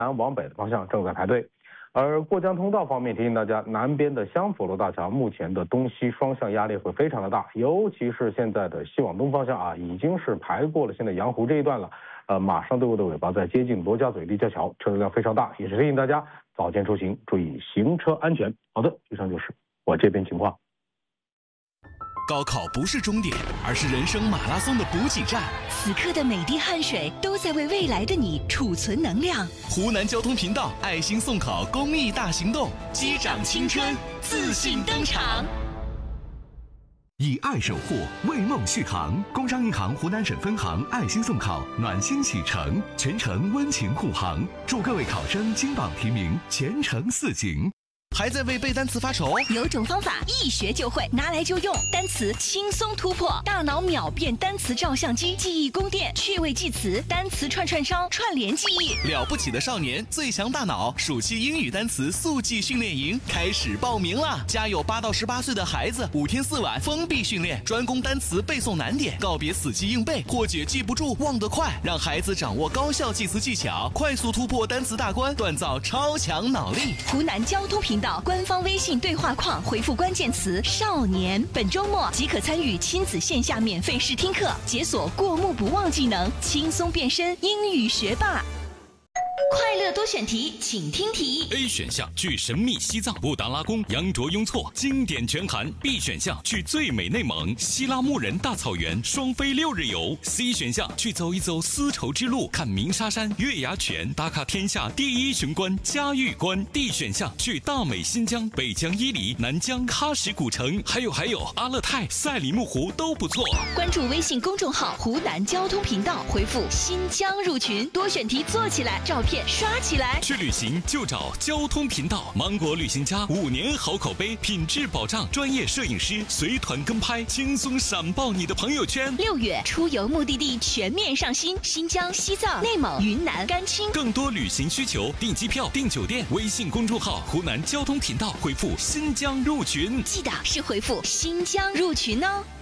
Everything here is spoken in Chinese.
南往北的方向正在排队。而过江通道方面，提醒大家，南边的香佛罗大桥目前的东西双向压力会非常的大，尤其是现在的西往东方向啊，已经是排过了现在阳湖这一段了。马上队伍的尾巴在接近罗家嘴立交桥，车流量非常大，也是提醒大家早间出行注意行车安全。好的，以上就是我这边情况。 高考不是终点，而是人生马拉松的补给站。 此刻的每滴汗水都在为未来的你储存能量。 湖南交通频道爱心送考公益大行动，击掌青春，自信登场。 以爱守护，为梦续航。工商银行湖南省分行爱心送考暖心启程，全程温情护航，祝各位考生金榜题名，前程似锦。 还在为背单词发愁？ 有种方法一学就会，拿来就用，单词轻松突破，大脑秒变单词照相机，记忆宫殿，趣味记词，单词串烧，串联记忆。 了不起的少年，最强大脑，暑期英语单词速记训练营开始报名啦！家有8到18岁的孩子，5天4晚封闭训练，专攻单词背诵难点，告别死记硬背，破解记不住忘得快，让孩子掌握高效记词技巧，快速突破单词大关，锻造超强脑力。 湖南交通频道官方微信对话框回复关键词少年，本周末即可参与亲子线下免费试听课，解锁过目不忘技能，轻松变身英语学霸。快乐多选题，请听题。 A 选项去神秘西藏布达拉宫羊卓雍措经典全含。 B 选项去最美内蒙希拉木仁大草原双飞6日游。 C 选项去走一走丝绸之路，看鸣沙山月牙泉，打卡天下第一雄关嘉峪关。 D 选项去大美新疆北疆伊犁南疆喀什古城，还有阿勒泰赛里木湖都不错。 关注微信公众号湖南交通频道，回复新疆入群，多选题做起来，照片刷起来。 去旅行就找交通频道，芒果旅行家5年好口碑，品质保障，专业摄影师随团跟拍，轻松闪爆你的朋友圈。 6月出游目的地全面上新，新疆、西藏、内蒙、云南、甘青。 更多旅行需求，订机票、订酒店，微信公众号湖南交通频道回复新疆入群， 记得是回复新疆入群哦。